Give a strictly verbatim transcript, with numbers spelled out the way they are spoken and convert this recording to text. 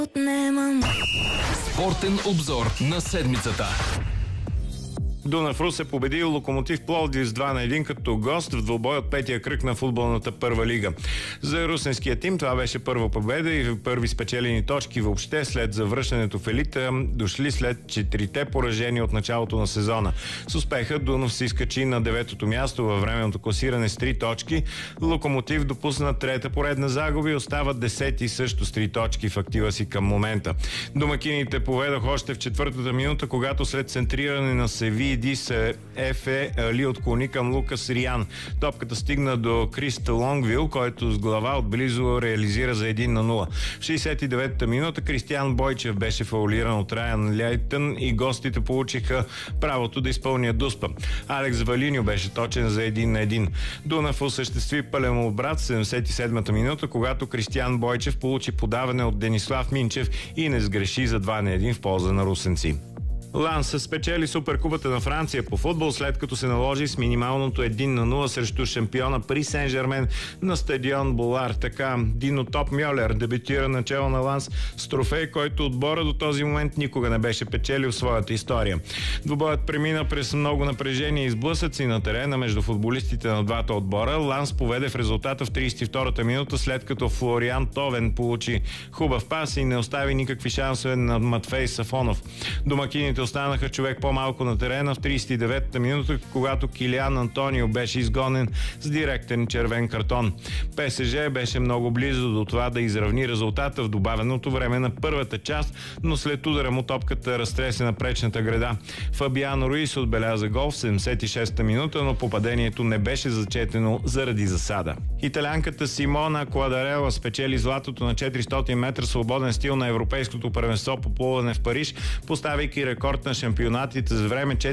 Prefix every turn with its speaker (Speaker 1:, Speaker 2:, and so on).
Speaker 1: Спортен обзор на седмицата.
Speaker 2: Дунав Русе победи Локомотив Пловдив с два на един като гост в двубой от петия кръг на футболната първа лига. За русенския тим това беше първа победа и първи спечелени точки въобще след завръщането в елита, дошли след четирите поражения от началото на сезона. С успеха Дунав се изкачи на деветото място във временното класиране с три точки. Локомотив допусна трета поредна загуба и остава десети също с три точки в актива си към момента. Домакините поведох още в четвъртата минута, когато след центриране на Севи се Ефе Али отклони към Лукас Риан. Топката стигна до Крист Лонгвил, който с глава отблизо реализира за един на нула. В шейсет и деветата минута Кристиан Бойчев беше фаулиран от Райан Лейтън и гостите получиха правото да изпълнят дуспа. Алекс Валиньо беше точен за един на един. Дунав осъществи пълен обрат в седемдесет и седмата минута, когато Кристиан Бойчев получи подаване от Денислав Минчев и не сгреши за два на един в полза на русенци. Ланс спечели Суперкупата на Франция по футбол, след като се наложи с минималното един на нула срещу шампиона Пари Сен-Жермен на стадион Булар. Така Дино Топ Мьолер дебютира начало на Ланс с трофей, който отбора до този момент никога не беше печелил в своята история. Двубоят премина през много напрежение и сблъсъци на терена между футболистите на двата отбора. Ланс поведе в резултата в тридесет и втората минута, след като Флориан Товен получи хубав пас и не остави никакви шансове на Матвей Сафонов. Домакините останаха човек по-малко на терена в тридесет и деветата минута, когато Килиан Антонио беше изгонен с директен червен картон. ПСЖ беше много близо до това да изравни резултата в добавеното време на първата част, но след удара му топката разтресе на пречната града. Фабиано Руис отбеляза гол в седемдесет и шестата минута, но попадението не беше зачетено заради засада. Италянката Симона Кладарела спечели златото на четиристотин метра свободен стил на Европейското първенство по плуване в Париж, поставяйки рекорд на шампионатите за време